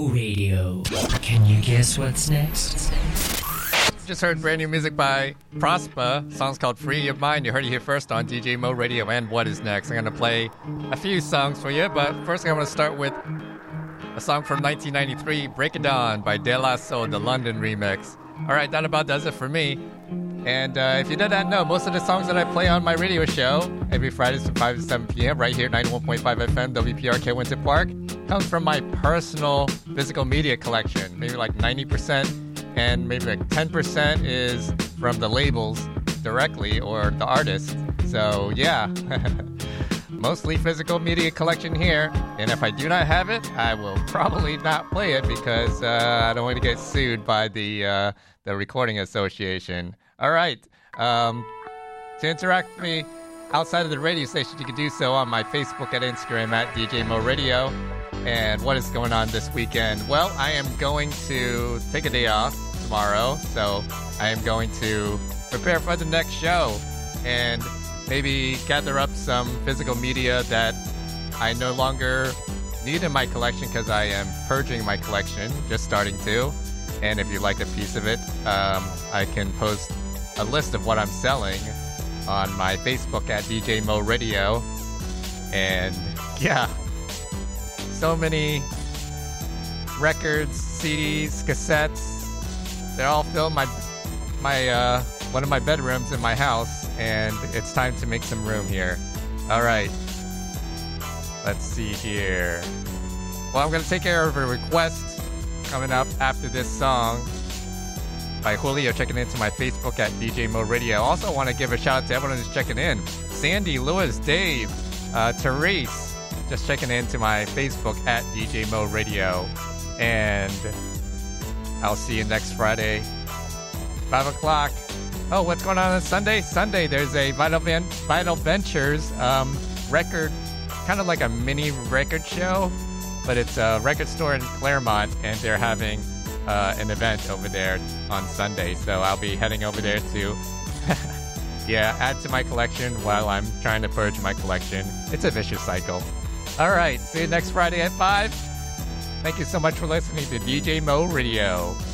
Radio. Can you guess what's next? Just heard brand new music by Prospa. Song's called Free Your Mind. You heard it here first on DJ Mo Radio. And what is next? I'm going to play a few songs for you, but first I'm going to start with a song from 1993, Break It Dawn by De La Soul, the London remix. All right, that about does it for me. And if you did not know, most of the songs that I play on my radio show every Fridays from 5 to 7 p.m. right here, 91.5 FM, WPRK Winter Park, comes from my personal physical media collection. Maybe like 90%, and maybe like 10% is from the labels directly or the artist. So yeah, mostly physical media collection here. And if I do not have it, I will probably not play it because I don't want to get sued by the Recording Association. All right. To interact with me outside of the radio station, you can do so on my Facebook and Instagram at DJ Mo Radio. And what is going on this weekend? Well, I am going to take a day off tomorrow, so I am going to prepare for the next show and maybe gather up some physical media that I no longer need in my collection because I am purging my collection, just starting to. And if you'd like a piece of it, I can post a list of what I'm selling on my Facebook at DJ Mo Radio. And yeah, so many records, CDs, cassettes. They're all filled my one of my bedrooms in my house, and it's time to make some room here. All right, let's see here. Well, I'm going to take care of a request coming up after this song by Julio, checking into my Facebook at DJ Mo Radio. I also want to give a shout out to everyone who's checking in. Sandy, Lewis, Dave, Therese, just checking into my Facebook at DJ Mo Radio. And I'll see you next Friday, 5 o'clock. Oh, what's going on Sunday? Sunday, there's a Vital Ventures record, kind of like a mini record show, but it's a record store in Claremont, and they're having an event over there on Sunday. So I'll be heading over there to add to my collection while I'm trying to purge my collection. It's a vicious cycle. All right, see you next Friday at 5. Thank you so much for listening to DJ Mo Radio.